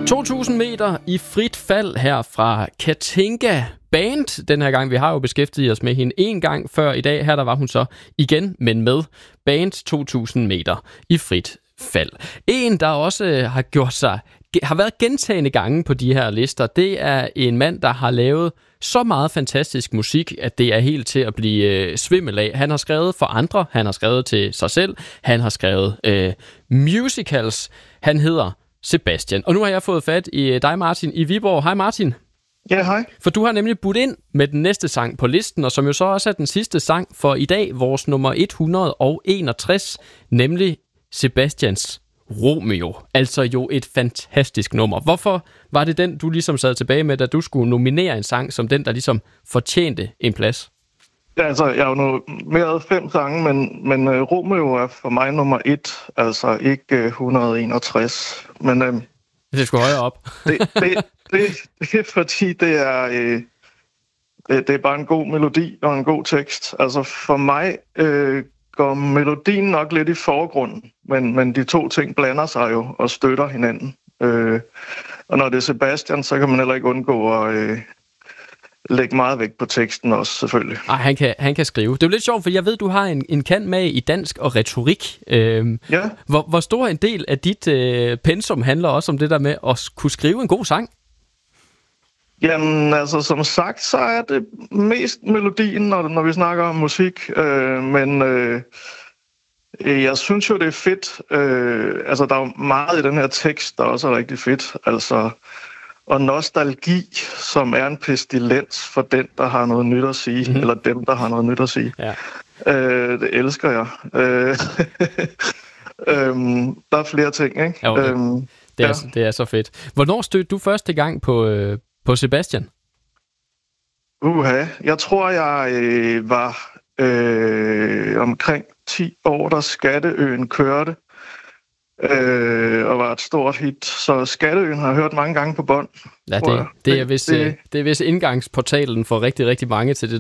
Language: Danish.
2000 meter i frit fald her fra Katinka Band. Den her gang, vi har jo beskæftiget os med hende en gang før i dag. Her der var hun så igen, men med Band 2000 meter i frit fald. En, der også har været gentagende gange på de her lister, det er en mand, der har lavet så meget fantastisk musik, at det er helt til at blive svimmel af. Han har skrevet for andre, han har skrevet til sig selv, han har skrevet musicals. Han hedder Sebastian. Og nu har jeg fået fat i dig, Martin, i Viborg. Hej, Martin. Ja, hej. For du har nemlig budt ind med den næste sang på listen, og som jo så også er den sidste sang for i dag, vores nummer 161, nemlig Sebastians Romeo. Altså jo et fantastisk nummer. Hvorfor var det den, du ligesom sad tilbage med, da du skulle nominere en sang som den, der ligesom fortjente en plads? Ja, altså, jeg har jo nomineret 5 sange, men Romeo er for mig nummer 1, altså ikke 161. Men det skulle højere op. det er fordi, det er bare en god melodi og en god tekst. Altså for mig går melodien nok lidt i forgrunden, men de to ting blander sig jo og støtter hinanden. Og når det er Sebastian, så kan man heller ikke undgå at lægge meget vægt på teksten også, selvfølgelig. Han kan skrive. Det er jo lidt sjovt, for jeg ved, du har en kant med i dansk og retorik. Ja. Hvor stor en del af dit pensum handler også om det der med at kunne skrive en god sang? Jamen, altså som sagt, så er det mest melodien, når vi snakker om musik. Men jeg synes jo, det er fedt. Altså, der er jo meget i den her tekst, der også er rigtig fedt. Altså, og nostalgi, som er en pestilens for den, der har noget nyt at sige. Eller dem, der har noget nyt at sige. Ja. Det elsker jeg. Der er flere ting, ikke? Jo, det er så fedt. Hvornår stødte du første gang på Sebastian? Jeg tror, jeg var omkring 10 år, da Skatteøen kørte, og var et stort hit. Så Skatteøen har jeg hørt mange gange på bånd. Ja, det er vist indgangsportalen for rigtig, rigtig mange til det